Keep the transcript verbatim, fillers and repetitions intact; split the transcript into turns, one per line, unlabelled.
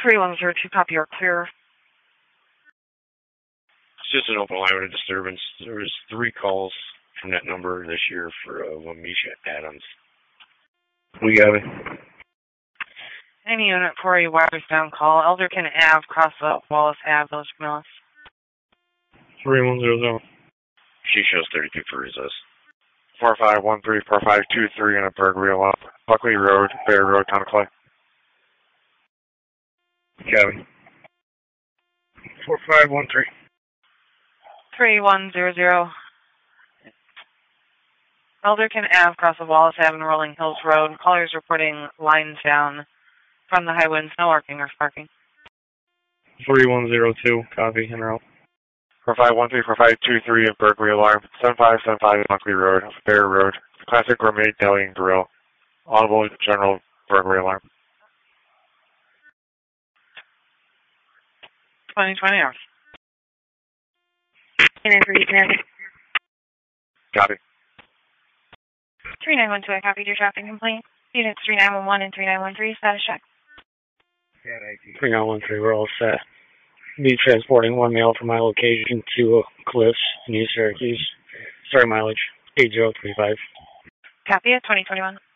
three one zero two, copy, you're clear.
It's just an open line with a disturbance. There was three calls from that number this year for uh, Wamisha Adams.
We got it.
Any unit for a wires down call. Elderkin Ave, cross up Wallace Ave, Village Millis.
three one zero zero.
She shows thirty-two for resist.
four five one three, four five two three in a Berg wheel up. Buckley Road, Bear Road, Town of Clay.
Copy. four five one three.
three one zero zero. Elderkin Ave, cross of Wallace Ave and Rolling Hills Road. Callers reporting lines down from the highway and snow arcing or sparking.
three one zero two, copy, en route.
four five one three, four five two three at Berkeley Alarm. seven five seven five Buckley Road, Bear Road. Classic Gourmet Deli and Grill. Audible General Berkeley Alarm.
twenty twenty hours.
Copy.
three nine one two, I copied your traffic complaint. Units three nine one one and three nine one three, status check.
three nine one three, we're all set. Be transporting one mail from my location to uh, Cliffs in East Syracuse. Sorry, mileage eight zero three five.
Copy it, twenty twenty-one.